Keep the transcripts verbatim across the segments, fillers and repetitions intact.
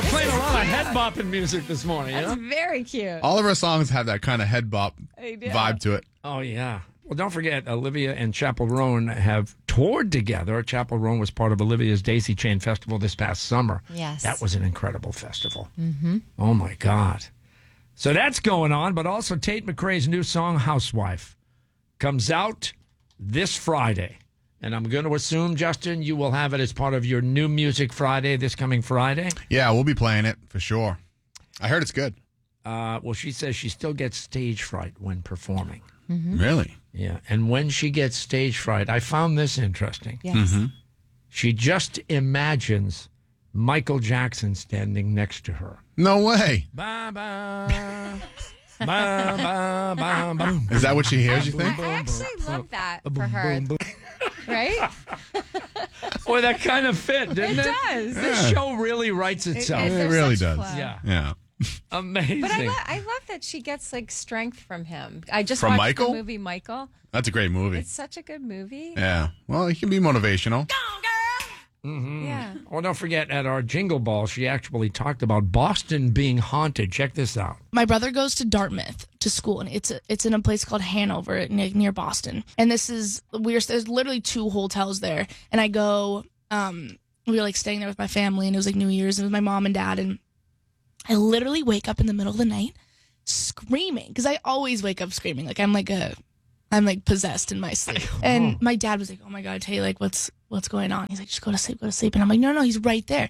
playing a lot of head bopping music this morning. That's Yeah? very cute. All of our songs have that kind of head bop They do. vibe to it. Oh, yeah. Well, don't forget, Olivia and Chapel Roan have toured together. Chapel Roan was part of Olivia's Daisy Chain Festival this past summer. Yes. That was an incredible festival. Mm-hmm. Oh, my God. So that's going on, but also Tate McRae's new song, Housewife, comes out this Friday. And I'm going to assume, Justin, you will have it as part of your New Music Friday this coming Friday. Yeah, we'll be playing it for sure. I heard it's good. Uh, well, she says she still gets stage fright when performing. Mm-hmm. Really? Yeah. And when she gets stage fright, I found this interesting. Yes. Mm-hmm. She just imagines Michael Jackson standing next to her. No way. Ba, ba, ba, ba, ba, ba. Is that what she hears, you think? I actually love that for her. Right? Boy, that kind of fit, didn't it? It does. This show really writes itself. It- It They're really such does. flow. Yeah. Yeah. Amazing. But I, lo- I love that she gets like strength from him. I just From watched Michael? the movie Michael. That's a great movie. It's such a good movie. Yeah. Well, it can be motivational. Yeah. Well, don't forget, at our Jingle Ball, she actually talked about Boston being haunted. Check this out. My brother goes to Dartmouth to school, and it's a, it's in a place called Hanover near, near Boston. And this is we're there's literally two hotels there. And I go, um, we were like staying there with my family, and it was like New Year's, and it was my mom and dad, and I literally wake up in the middle of the night screaming because I always wake up screaming, like I'm like a I'm like possessed in my sleep. And my dad was like, "Oh my God, Tay, like what's what's going on?" He's like, "Just go to sleep, go to sleep." And I'm like, "No, no, he's right there."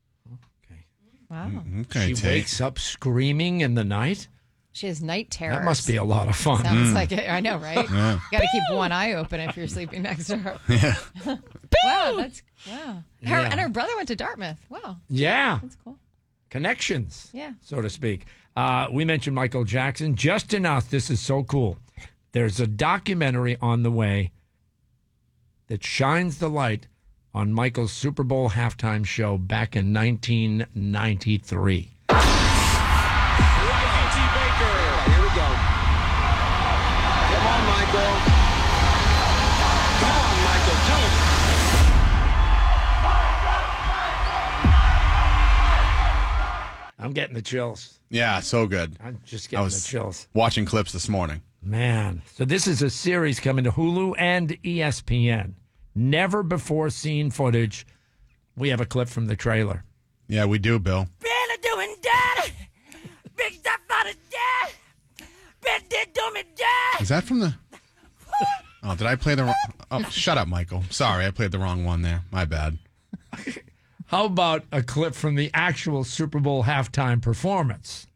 Wow. Okay, She Tate. wakes up screaming in the night. She has night terrors. That must be a lot of fun. Sounds like it. I know, right? Yeah. You got to keep one eye open if you're sleeping next to her. Yeah. Wow, that's wow. Her Yeah. and her brother went to Dartmouth. Wow, Yeah. that's cool. Connections, Yeah. so to speak. Uh, we mentioned Michael Jackson. Just enough. This is so cool. There's a documentary on the way that shines the light on Michael's Super Bowl halftime show back in nineteen ninety-three. Here we go. Come on, Michael. Come on, Michael. Tell him. I'm getting the chills. Yeah, so good. I'm just I getting was the chills. watching clips this morning. Man. So this is a series coming to Hulu and E S P N. Never before seen footage. We have a clip from the trailer. Yeah, we do, Bill. Really doing that? Big stuff out of that. Big did do me that. Is that from the... Oh, did I play the wrong... Oh, shut up, Michael. Sorry, I played the wrong one there. My bad. How about a clip from the actual Super Bowl halftime performance?